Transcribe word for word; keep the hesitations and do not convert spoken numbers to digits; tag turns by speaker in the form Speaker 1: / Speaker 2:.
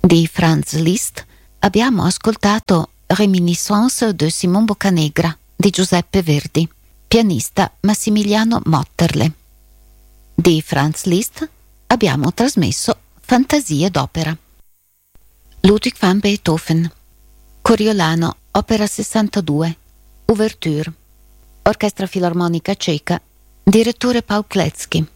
Speaker 1: Di Franz Liszt abbiamo ascoltato Reminiscence de Simon Boccanegra di Giuseppe Verdi, pianista Massimiliano Motterle. Di Franz Liszt abbiamo trasmesso Fantasie d'opera. Ludwig van Beethoven, Coriolano, opera sessantadue, Ouverture, Orchestra Filarmonica Ceca, direttore Paul Kletzky.